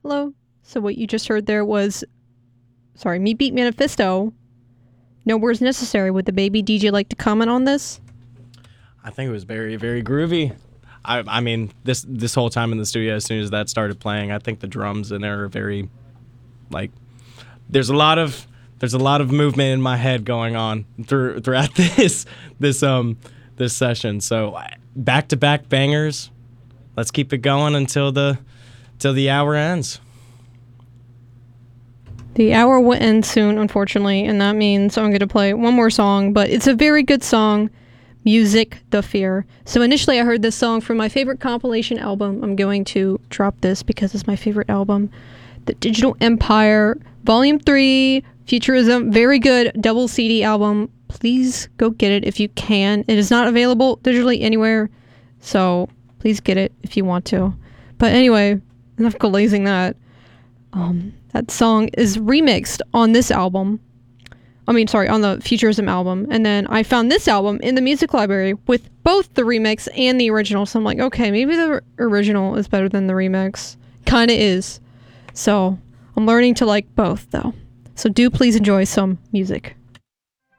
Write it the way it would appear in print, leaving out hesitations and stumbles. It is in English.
Hello. So what you just heard there was, Me Beat Manifesto. No Words Necessary. Would the baby DJ like to comment on this? I think it was very, very groovy. I mean, this whole time in the studio, as soon as that started playing, I think the drums in there are very, like, there's a lot of movement in my head going on throughout this session. So back to back bangers. Let's keep it going until the hour ends. The hour will end soon, unfortunately, and that means I'm going to play one more song, but it's a very good song, Music the Fear. So initially I heard this song from my favorite compilation album. I'm going to drop this because it's my favorite album. The Digital Empire, Volume 3, Futurism, very good double CD album. Please go get it if you can. It is not available digitally anywhere, so please get it if you want to. But anyway, enough glazing that. That song is remixed on this album. On the Futurism album. And then I found this album in the music library with both the remix and the original. So I'm like, okay, maybe the original is better than the remix. Kinda is. So I'm learning to like both though. So do please enjoy some music.